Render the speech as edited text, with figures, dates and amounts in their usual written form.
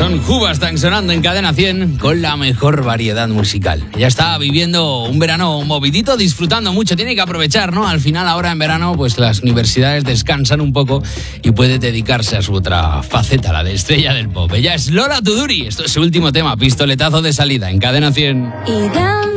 Son Juba, están sonando en Cadena 100 con la mejor variedad musical. Ya está viviendo un verano movidito, disfrutando mucho, tiene que aprovechar, ¿no? Al final, ahora en verano, pues las universidades descansan un poco y puede dedicarse a su otra faceta, la de estrella del pop. Ella es Lola Tuduri, esto es su último tema, pistoletazo de salida en Cadena 100. Y